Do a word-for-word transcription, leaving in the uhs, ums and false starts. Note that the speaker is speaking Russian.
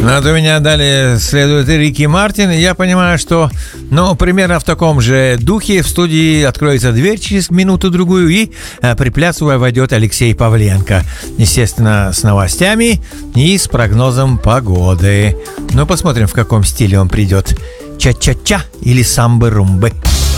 Ну, вот у меня далее следует Рики Мартин, и я понимаю, что, ну, примерно в таком же духе в студии откроется дверь через минуту-другую, и, приплясывая, войдет Алексей Павленко. Естественно, с новостями и с прогнозом погоды. Ну, посмотрим, в каком стиле он придет. Ча-ча-ча или самбы-румбы.